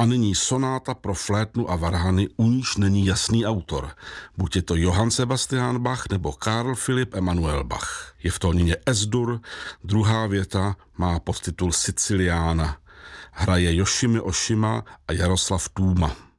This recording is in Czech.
A nyní sonáta pro flétnu a varhany, u níž není jasný autor. Buď je to Johann Sebastian Bach nebo Karl Philipp Emanuel Bach. Je v tónině Es-dur, druhá věta má podtitul Siciliána. Hraje Yoshimi Oshima a Jaroslav Tůma.